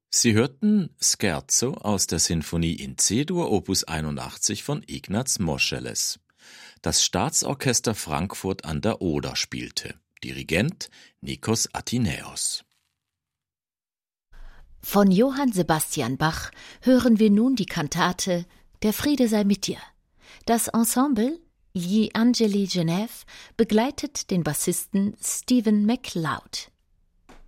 Sie hörten Scherzo aus der Sinfonie in C-Dur Opus 81 von Ignaz Moscheles. Das Staatsorchester Frankfurt an der Oder spielte. Dirigent Nikos Attinäus. Von Johann Sebastian Bach hören wir nun die Kantate Der Friede sei mit dir. Das Ensemble Gli Angeli Genève begleitet den Bassisten Stephen MacLeod.